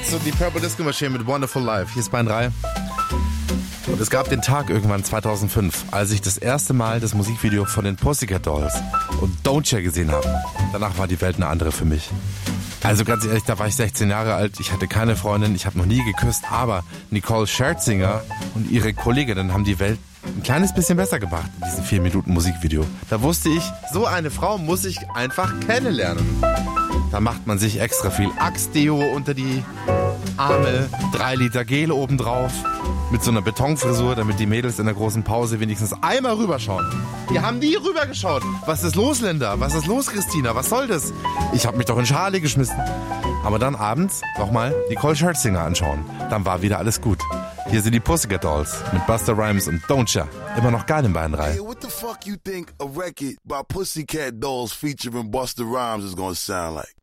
So die Purple Disco Machine mit Wonderful Life. Hier ist Bayern 3. Und es gab den Tag irgendwann 2005, als ich das erste Mal das Musikvideo von den Pussycat Dolls und Don't Ya gesehen habe. Danach war die Welt eine andere für mich. Also ganz ehrlich, da war ich 16 Jahre alt, ich hatte keine Freundin, ich habe noch nie geküsst, aber Nicole Scherzinger und ihre Kolleginnen haben die Welt ein kleines bisschen besser gemacht in diesem 4 Minuten Musikvideo. Da wusste ich, so eine Frau muss ich einfach kennenlernen. Da macht man sich extra viel Axe-Deo unter die Arme, 3 Liter Gel obendrauf, mit so einer Betonfrisur, damit die Mädels in der großen Pause wenigstens einmal rüberschauen. Die haben nie rübergeschaut. Was ist los, Linda? Was ist los, Christina? Was soll das? Ich hab mich doch in Schale geschmissen. Aber dann abends nochmal Nicole Scherzinger anschauen. Dann war wieder alles gut. Hier sind die Pussycat Dolls mit Busta Rhymes und Don't Ya. Immer noch geil in Bayern 3. Hey, what the fuck you think a record by Pussycat Dolls featuring Busta Rhymes is gonna sound like?